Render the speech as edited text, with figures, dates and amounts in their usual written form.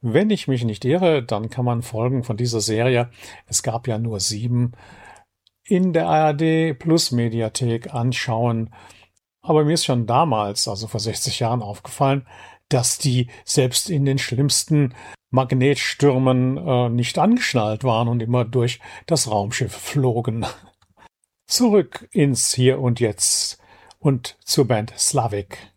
Wenn ich mich nicht irre, dann kann man Folgen von dieser Serie, es gab ja nur 7, in der ARD Plus Mediathek anschauen. Aber mir ist schon damals, also vor 60 Jahren, aufgefallen, dass die selbst in den schlimmsten Magnetstürmen nicht angeschnallt waren und immer durch das Raumschiff flogen. Zurück ins Hier und Jetzt und zur Band Slavic.